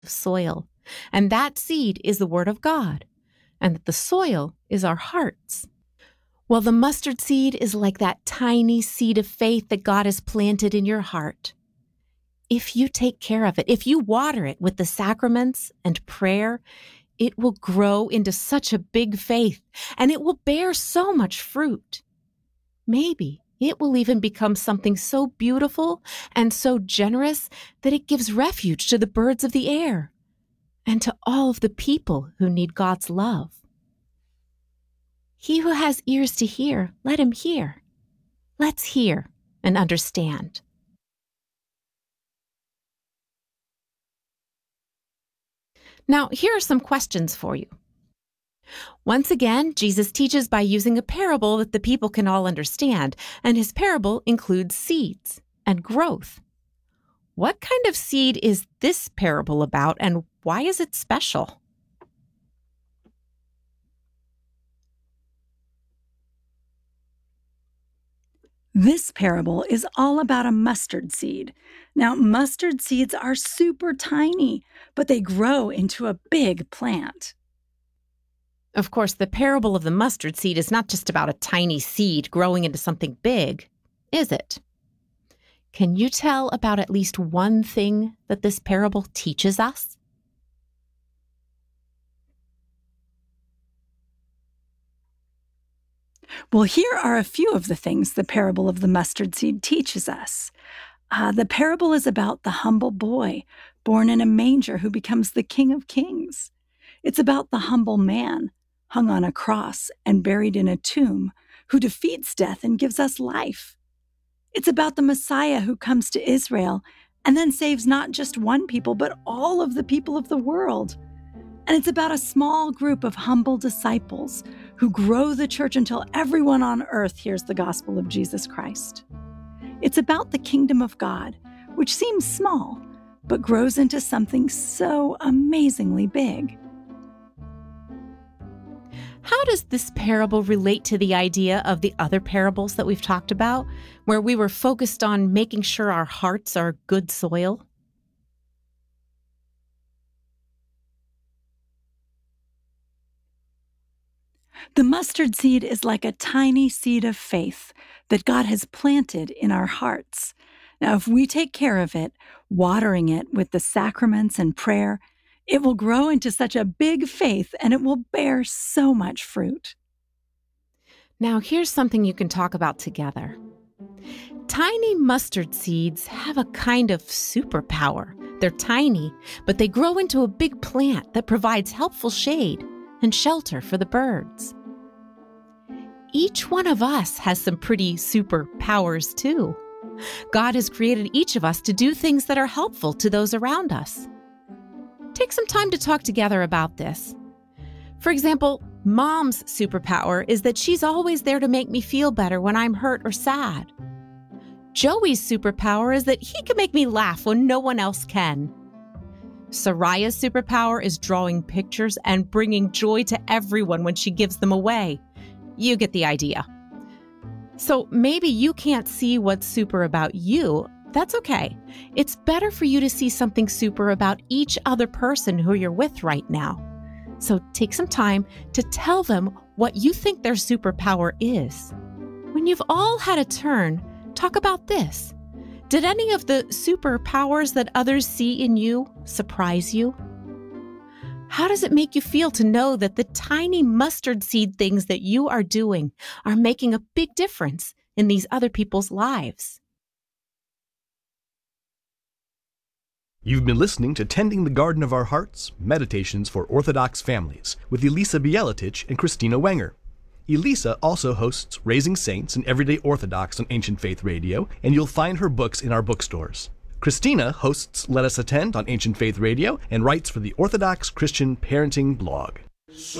soil, and that seed is the Word of God, and that the soil is our hearts. Well, the mustard seed is like that tiny seed of faith that God has planted in your heart. If you take care of it, if you water it with the sacraments and prayer, it will grow into such a big faith, and it will bear so much fruit. Maybe it will even become something so beautiful and so generous that it gives refuge to the birds of the air and to all of the people who need God's love. He who has ears to hear, let him hear. Let's hear and understand. Now, here are some questions for you. Once again, Jesus teaches by using a parable that the people can all understand, and his parable includes seeds and growth. What kind of seed is this parable about, and why is it special? This parable is all about a mustard seed. Now, mustard seeds are super tiny, but they grow into a big plant. Of course, the parable of the mustard seed is not just about a tiny seed growing into something big, is it? Can you tell about at least one thing that this parable teaches us? Well, here are a few of the things the parable of the mustard seed teaches us. The parable is about the humble boy born in a manger who becomes the King of Kings. It's about the humble man hung on a cross and buried in a tomb who defeats death and gives us life. It's about the Messiah who comes to Israel and then saves not just one people, but all of the people of the world. And it's about a small group of humble disciples who grow the church until everyone on earth hears the gospel of Jesus Christ. It's about the kingdom of God, which seems small, but grows into something so amazingly big. How does this parable relate to the idea of the other parables that we've talked about, where we were focused on making sure our hearts are good soil? The mustard seed is like a tiny seed of faith that God has planted in our hearts. Now, if we take care of it, watering it with the sacraments and prayer, it will grow into such a big faith and it will bear so much fruit. Now, here's something you can talk about together. Tiny mustard seeds have a kind of superpower. They're tiny, but they grow into a big plant that provides helpful shade and shelter for the birds. Each one of us has some pretty superpowers too. God has created each of us to do things that are helpful to those around us. Take some time to talk together about this. For example, Mom's superpower is that she's always there to make me feel better when I'm hurt or sad. Joey's superpower is that he can make me laugh when no one else can. Soraya's superpower is drawing pictures and bringing joy to everyone when she gives them away. You get the idea. So maybe you can't see what's super about you. That's okay. It's better for you to see something super about each other person who you're with right now. So take some time to tell them what you think their superpower is. When you've all had a turn, talk about this. Did any of the superpowers that others see in you surprise you? How does it make you feel to know that the tiny mustard seed things that you are doing are making a big difference in these other people's lives? You've been listening to Tending the Garden of Our Hearts, Meditations for Orthodox Families with Elisa Bieletich and Christina Wenger. Elisa also hosts Raising Saints and Everyday Orthodox on Ancient Faith Radio, and you'll find her books in our bookstores. Christina hosts Let Us Attend on Ancient Faith Radio and writes for the Orthodox Christian Parenting blog.